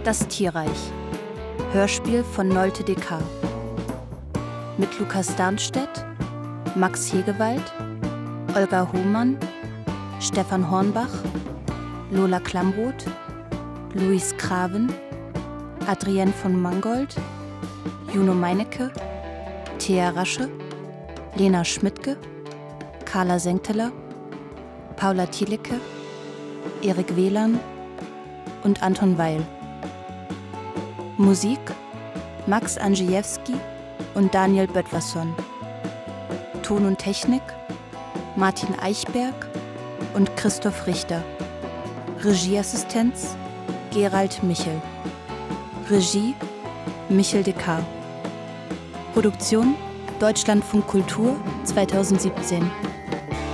Das Tierreich. Hörspiel von Nolte Dekar. Mit Lukas Darnstedt, Max Hegewald, Olga Hohmann, Stefan Hornbach, Lola Klamroth, Luis Kraven, Adrienne von Mangold, Juno Meinecke, Thea Rasche, Lena Schmidtke, Carla Senkteler, Paula Thielecke, Erik Wehlan und Anton Weil. Musik Max Andrzejewski und Daniel Böttverson. Ton und Technik Martin Eichberg und Christoph Richter. Regieassistenz Gerald Michel. Regie Michel Dekar. Produktion Deutschlandfunk Kultur 2017.